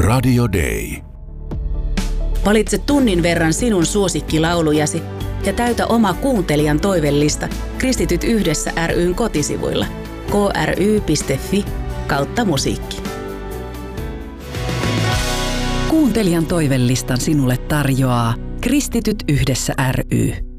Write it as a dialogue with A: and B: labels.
A: Radio Day.
B: Valitse tunnin verran sinun suosikkilaulujasi ja täytä oma kuuntelijan toivellista Kristityt yhdessä ry:n kotisivuilla kry.fi/musiikki.
C: Kuuntelijan toivellistan sinulle tarjoaa Kristityt yhdessä ry.